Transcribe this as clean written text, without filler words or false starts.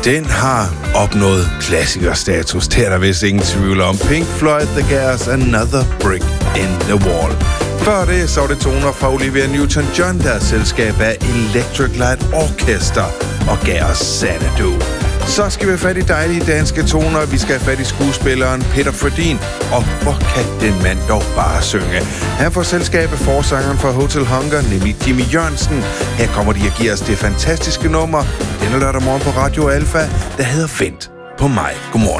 Den har opnået klassikerstatus. Det er der vist ingen tvivl om. Pink Floyd, The Gas, Another Brick in the Wall. Før det så var det toner fra Olivia Newton-John, der selskab af Electric Light Orchestra og gav os Xanadu. Så skal vi have fat i dejlige danske toner. Vi skal have fat i skuespilleren Peter Frödin. Og hvor kan den mand dog bare synge? Han får selskab af forsangeren fra Hotel Hunger, nemlig Jimmy Jørgensen. Her kommer de og giver os det fantastiske nummer denne lørdag morgen på Radio Alfa, der hedder Vent på mig. Godmorgen.